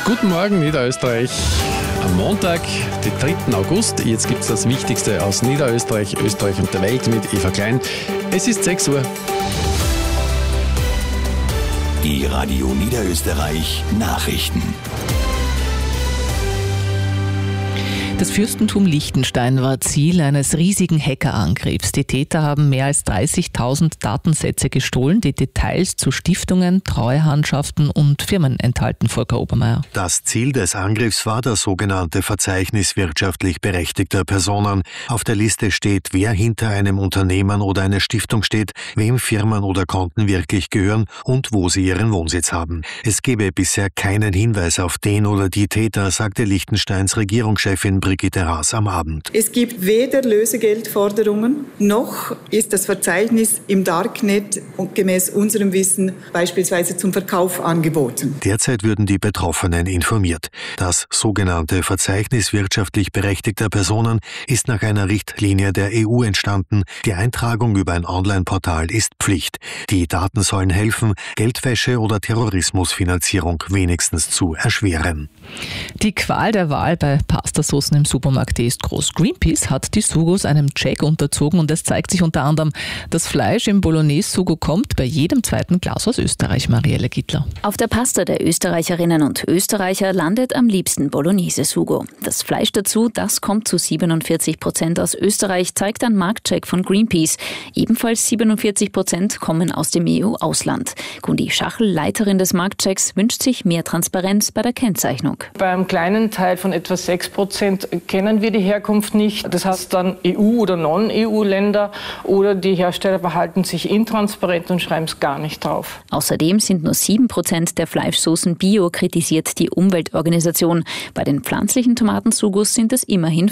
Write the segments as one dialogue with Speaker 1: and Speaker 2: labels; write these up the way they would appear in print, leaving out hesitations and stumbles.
Speaker 1: Guten Morgen, Niederösterreich. Am Montag, den 3. August. Jetzt gibt es das Wichtigste aus Niederösterreich, Österreich und der Welt mit Eva Klein. Es ist 6 Uhr.
Speaker 2: Die Radio Niederösterreich Nachrichten.
Speaker 3: Das Fürstentum Liechtenstein war Ziel eines riesigen Hackerangriffs. Die Täter haben mehr als 30.000 Datensätze gestohlen, die Details zu Stiftungen, Treuhandschaften und Firmen enthalten, Volker Obermeier.
Speaker 4: Das Ziel des Angriffs war das sogenannte Verzeichnis wirtschaftlich berechtigter Personen. Auf der Liste steht, wer hinter einem Unternehmen oder einer Stiftung steht, wem Firmen oder Konten wirklich gehören und wo sie ihren Wohnsitz haben. Es gebe bisher keinen Hinweis auf den oder die Täter, sagte Liechtensteins Regierungschefin Brigitte Haas am Abend.
Speaker 5: Es gibt weder Lösegeldforderungen, noch ist das Verzeichnis im Darknet und gemäß unserem Wissen beispielsweise zum Verkauf angeboten.
Speaker 4: Derzeit würden die Betroffenen informiert. Das sogenannte Verzeichnis wirtschaftlich berechtigter Personen ist nach einer Richtlinie der EU entstanden. Die Eintragung über ein Online-Portal ist Pflicht. Die Daten sollen helfen, Geldwäsche oder Terrorismusfinanzierung wenigstens zu erschweren.
Speaker 3: Die Qual der Wahl bei Pastasoßen im Supermarkt ist groß. Greenpeace hat die Sugos einem Check unterzogen und es zeigt sich unter anderem, das Fleisch im Bolognese-Sugo kommt bei jedem zweiten Glas aus Österreich. Marielle Gittler.
Speaker 6: Auf der Pasta der Österreicherinnen und Österreicher landet am liebsten Bolognese-Sugo. Das Fleisch dazu, das kommt zu 47% aus Österreich, zeigt ein Marktcheck von Greenpeace. Ebenfalls 47% kommen aus dem EU-Ausland. Gundi Schachel, Leiterin des Marktchecks, wünscht sich mehr Transparenz bei der Kennzeichnung.
Speaker 7: Beim kleinen Teil von etwa 6% kennen wir die Herkunft nicht. Das heißt dann EU- oder Non-EU-Länder oder die Hersteller verhalten sich intransparent und schreiben es gar nicht drauf.
Speaker 6: Außerdem sind nur 7% der Fleischsoßen bio, kritisiert die Umweltorganisation. Bei den pflanzlichen Tomatensugos sind es immerhin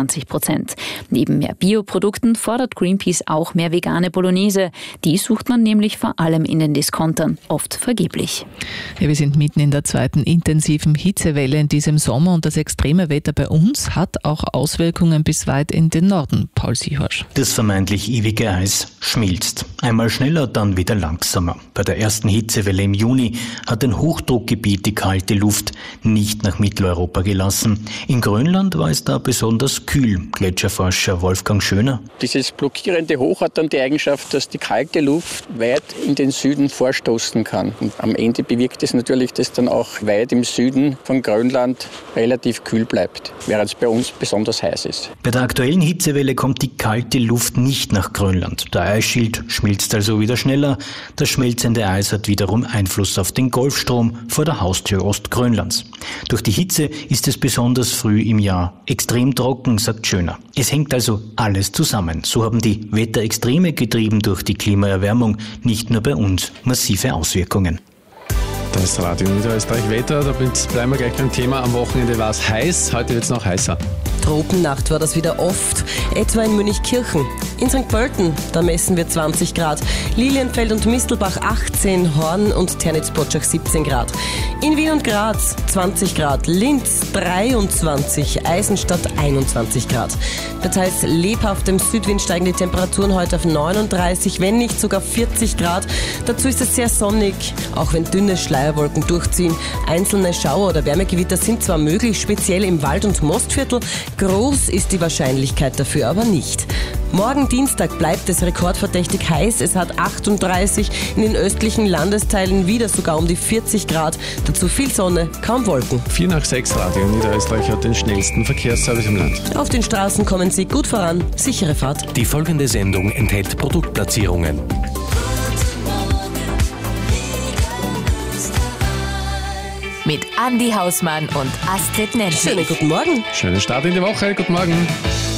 Speaker 6: 25%. Neben mehr Bioprodukten fordert Greenpeace auch mehr vegane Bolognese. Die sucht man nämlich vor allem in den Diskontern, oft vergeblich.
Speaker 3: Ja, wir sind mitten in der zweiten intensiven Hitzewelle in diesem Sommer und das extreme Wetter bei uns hat auch Auswirkungen bis weit in den Norden. Paul Siehorsch.
Speaker 8: Das vermeintlich ewige Eis schmilzt. Einmal schneller, dann wieder langsamer. Bei der ersten Hitzewelle im Juni hat ein Hochdruckgebiet die kalte Luft nicht nach Mitteleuropa gelassen. In Grönland war es da besonders kühl. Gletscherforscher Wolfgang Schöner.
Speaker 9: Dieses blockierende Hoch hat dann die Eigenschaft, dass die kalte Luft weit in den Süden vorstoßen kann. Und am Ende bewirkt es natürlich, dass dann auch weit im Süden von Grönland relativ kühl bleibt, während es bei uns besonders heiß ist.
Speaker 8: Bei der aktuellen Hitzewelle kommt die kalte Luft nicht nach Grönland. Der Eisschild schmilzt also wieder schneller. Das schmelzende Eis hat wiederum Einfluss auf den Golfstrom vor der Haustür Ostgrönlands. Durch die Hitze ist es besonders früh im Jahr extrem trocken, sagt Schöner. Es hängt also alles zusammen. So haben die Wetterextreme getrieben durch die Klimaerwärmung nicht nur bei uns massive Auswirkungen.
Speaker 1: Das Radio Niederösterreich Wetter, damit bleiben wir gleich beim Thema. Am Wochenende war es heiß, heute wird es noch heißer.
Speaker 10: Tropennacht war das wieder oft, etwa in Münchkirchen. In St. Pölten, da messen wir 20 Grad. Lilienfeld und Mistelbach 18, Horn und Ternitz-Potschach 17 Grad. In Wien und Graz 20 Grad, Linz 23, Eisenstadt 21 Grad. Bei teils lebhaftem Südwind steigen die Temperaturen heute auf 39, wenn nicht sogar 40 Grad. Dazu ist es sehr sonnig, auch wenn dünne Schleierwolken durchziehen. Einzelne Schauer oder Wärmegewitter sind zwar möglich, speziell im Wald- und Mostviertel. Groß ist die Wahrscheinlichkeit dafür aber nicht. Morgen Dienstag bleibt es rekordverdächtig heiß. Es hat 38, in den östlichen Landesteilen wieder sogar um die 40 Grad. Dazu viel Sonne, kaum Wolken.
Speaker 1: 4 nach 6 Radio Niederösterreich hat den schnellsten Verkehrsservice im Land.
Speaker 10: Auf den Straßen kommen Sie gut voran. Sichere Fahrt.
Speaker 2: Die folgende Sendung enthält Produktplatzierungen.
Speaker 11: Mit Andi Hausmann und Astrid Nenzel.
Speaker 10: Schönen guten Morgen.
Speaker 1: Schönen Start in die Woche. Guten Morgen.